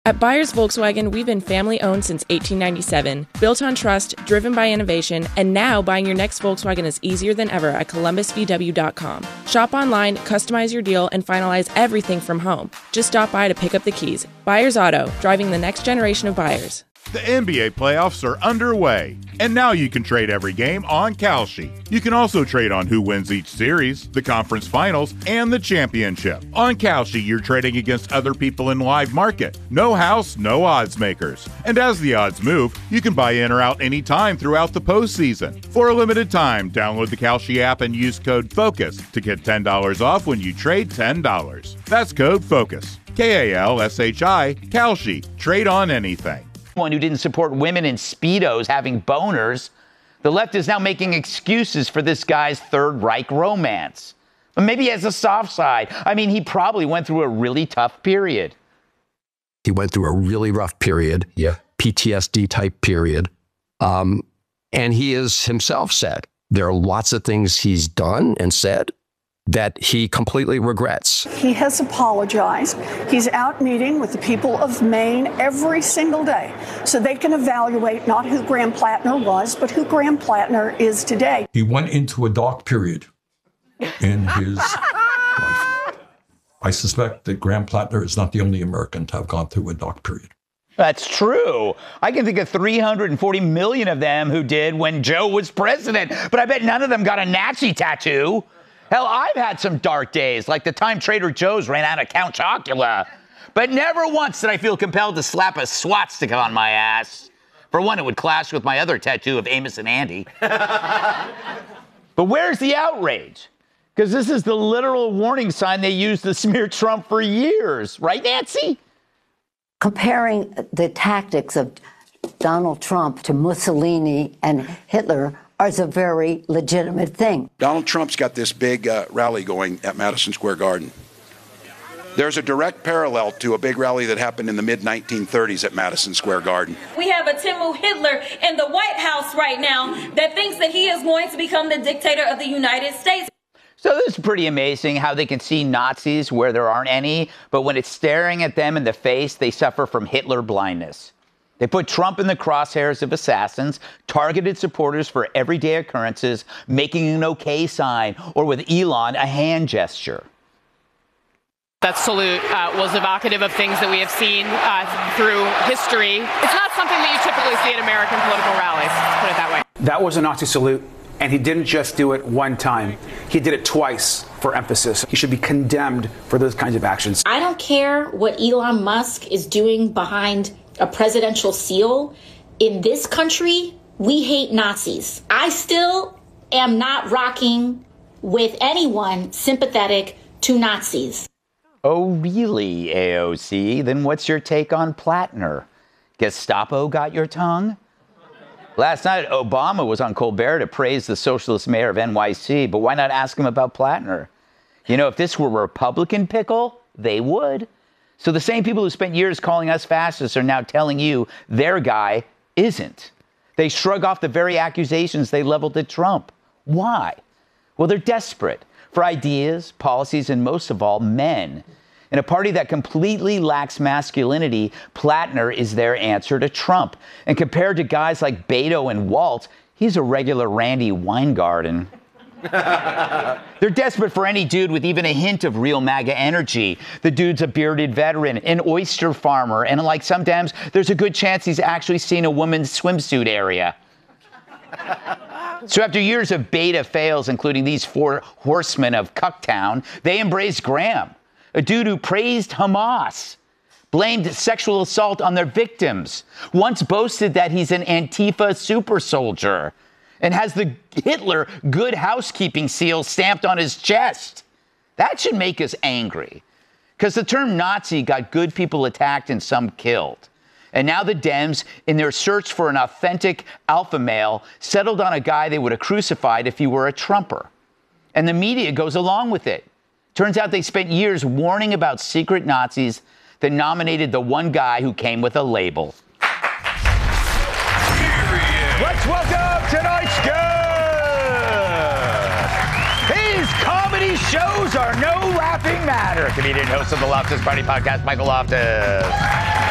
At Byers Volkswagen, we've been family-owned since 1897, built on trust, driven by innovation, and now buying your next Volkswagen is easier than ever at ColumbusVW.com. Shop online, customize your deal, and finalize everything from home. Just stop by to pick up the keys. Byers Auto, driving the next generation of buyers. The NBA playoffs are underway, and now you can trade every game on Kalshi. You can also trade on who wins each series, the conference finals, and the championship. On Kalshi, you're trading against other people in live market. No house, no odds makers. And as the odds move, you can buy in or out anytime throughout the postseason. For a limited time, download the Kalshi app and use code FOCUS to get $10 off when you trade $10. That's code FOCUS. Kalshi, Kalshi. Trade on anything. One who didn't support women in Speedos having boners. The left is now making excuses for this guy's Third Reich romance. But maybe he has a soft side. I mean, he probably went through a really tough period. He went through a really rough period. Yeah. PTSD type period. And he has himself said there are lots of things he's done and said that he completely regrets. He has apologized. He's out meeting with the people of Maine every single day so they can evaluate not who Graham Plattner was, but who Graham Plattner is today. He went into a dark period in his life. I suspect that Graham Plattner is not the only American to have gone through a dark period. That's true. I can think of 340 million of them who did when Joe was president, but I bet none of them got a Nazi tattoo. Hell, I've had some dark days, like the time Trader Joe's ran out of Count Chocula. But never once did I feel compelled to slap a swastika on my ass. For one, it would clash with my other tattoo of Amos and Andy. But where's the outrage? Because this is the literal warning sign they used to smear Trump for years. Right, Nancy? Comparing the tactics of Donald Trump to Mussolini and Hitler is a very legitimate thing. Donald Trump's got this big rally going at Madison Square Garden. There's a direct parallel to a big rally that happened in the mid-1930s at Madison Square Garden. We have a Timu Hitler in the White House right now that thinks that he is going to become the dictator of the United States. So this is pretty amazing how they can see Nazis where there aren't any, but when it's staring at them in the face, they suffer from Hitler blindness. They put Trump in the crosshairs of assassins, targeted supporters for everyday occurrences, making an okay sign, or with Elon, a hand gesture. That salute was evocative of things that we have seen through history. It's not something that you typically see at American political rallies, let's put it that way. That was a Nazi salute, and he didn't just do it one time. He did it twice for emphasis. He should be condemned for those kinds of actions. I don't care what Elon Musk is doing behind a presidential seal. In this country, we hate Nazis. I still am not rocking with anyone sympathetic to Nazis. Oh, really, AOC? Then what's your take on Plattner? Gestapo got your tongue? Last night, Obama was on Colbert to praise the socialist mayor of NYC, but why not ask him about Plattner? You know, if this were a Republican pickle, they would. So the same people who spent years calling us fascists are now telling you their guy isn't. They shrug off the very accusations they leveled at Trump. Why? Well, they're desperate for ideas, policies, and most of all, men. In a party that completely lacks masculinity, Plattner is their answer to Trump. And compared to guys like Beto and Walt, he's a regular Randy Weingarten. They're desperate for any dude with even a hint of real MAGA energy. The dude's a bearded veteran, an oyster farmer, and like some Dems, there's a good chance he's actually seen a woman's swimsuit area. So after years of beta fails, including these four horsemen of Cucktown, they embraced Graham, a dude who praised Hamas, blamed sexual assault on their victims, once boasted that he's an Antifa super soldier, and has the Hitler good housekeeping seal stamped on his chest. That should make us angry, because the term Nazi got good people attacked and some killed. And now the Dems, in their search for an authentic alpha male, settled on a guy they would have crucified if he were a Trumper. And the media goes along with it. Turns out they spent years warning about secret Nazis that nominated the one guy who came with a label. Let's welcome tonight's guest. His comedy shows are no laughing matter. Comedian, host of the Loftus Party podcast, Michael Loftus.